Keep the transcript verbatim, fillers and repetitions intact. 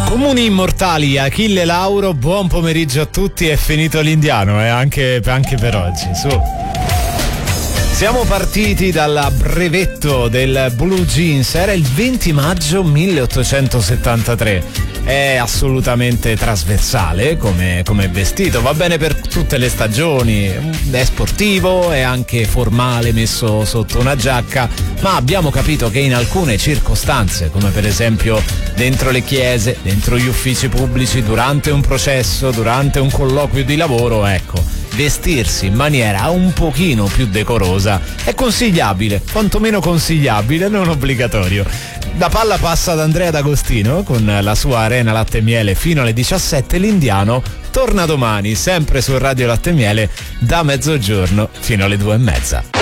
Comuni immortali, Achille Lauro, buon pomeriggio a tutti, è finito l'indiano, eh, anche, anche per oggi, su. Siamo partiti dal brevetto del Blue Jeans, era il venti maggio milleottocentosettantatré. È assolutamente trasversale come, come vestito, va bene per tutte le stagioni, è sportivo, è anche formale messo sotto una giacca, ma abbiamo capito che in alcune circostanze, come per esempio dentro le chiese, dentro gli uffici pubblici, durante un processo, durante un colloquio di lavoro, ecco, vestirsi in maniera un pochino più decorosa è consigliabile, quantomeno consigliabile, non obbligatorio. La palla passa ad Andrea D'Agostino con la sua Arena Latte e Miele fino alle diciassette. L'Indiano torna domani sempre su Radio Latte e Miele da mezzogiorno fino alle due e mezza.